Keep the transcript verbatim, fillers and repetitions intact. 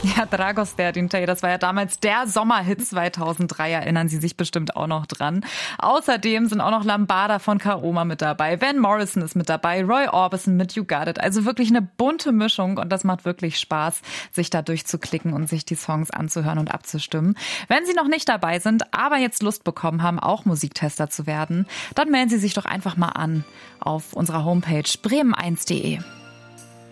Ja, Dragostea Dintei, das war ja damals der Sommerhit zweitausenddrei, erinnern Sie sich bestimmt auch noch dran. Außerdem sind auch noch Lambada von Karoma mit dabei, Van Morrison ist mit dabei, Roy Orbison mit You Got It. Also wirklich eine bunte Mischung und das macht wirklich Spaß, sich da durchzuklicken und sich die Songs anzuhören und abzustimmen. Wenn Sie noch nicht dabei sind, aber jetzt Lust bekommen haben, auch Musiktester zu werden, dann melden Sie sich doch einfach mal an auf unserer Homepage bremen eins punkt de.